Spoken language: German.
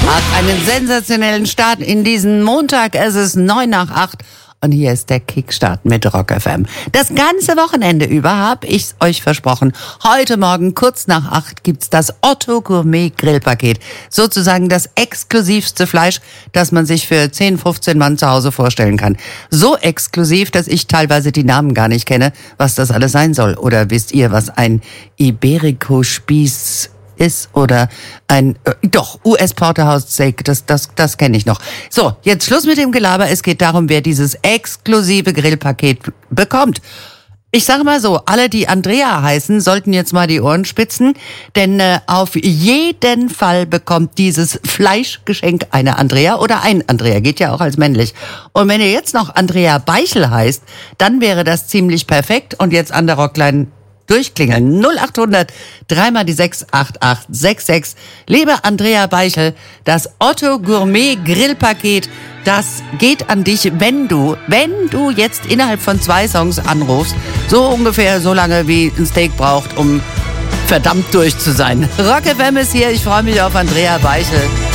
Habt einen sensationellen Start in diesen Montag. Es ist 7:09 und hier ist der Kickstart mit Rock FM. Das ganze Wochenende über habe ich's euch versprochen. Heute Morgen kurz nach 8 gibt's das Otto Gourmet Grillpaket. Sozusagen das exklusivste Fleisch, das man sich für 10, 15 Mann zu Hause vorstellen kann. So exklusiv, dass ich teilweise die Namen gar nicht kenne, was das alles sein soll. Oder wisst ihr, was ein Iberico-Spieß ist oder ein, US-Porterhouse-Steak, das kenne ich noch. So, jetzt Schluss mit dem Gelaber. Es geht darum, wer dieses exklusive Grillpaket bekommt. Ich sage mal so, alle, die Andrea heißen, sollten jetzt mal die Ohren spitzen, denn auf jeden Fall bekommt dieses Fleischgeschenk eine Andrea oder ein Andrea, geht ja auch als männlich. Und wenn ihr jetzt noch Andrea Beichel heißt, dann wäre das ziemlich perfekt. Und jetzt an der Rockline durchklingeln. 0800 3 die 6 8866. Liebe Andrea Beichel, das Otto Gourmet Grillpaket, das geht an dich, wenn du jetzt innerhalb von 2 Songs anrufst, so ungefähr so lange wie ein Steak braucht, um verdammt durch zu sein. Rock FM ist hier, ich freue mich auf Andrea Beichel.